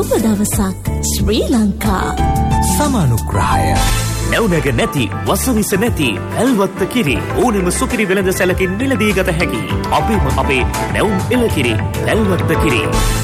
සුබ දවසක් ශ්‍රී ලංකා. සමානුග්‍රහය. නැවුනග නැති වසවිස නැති ඇල්වත්ත කිරි ඕනෙම සුකිරි වෙළඳ සැලකින් මිලදී ගත හැකි. අපේ නැවුම් එළකිරි ඇල්වත්ත කිරි.